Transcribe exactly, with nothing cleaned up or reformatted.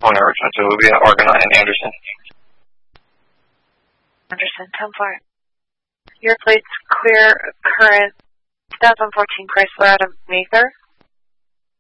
owner, so it would be Argonaut and Anderson. Anderson, ten four. Your plate's clear, current, twenty fourteen Chrysler out of Mather.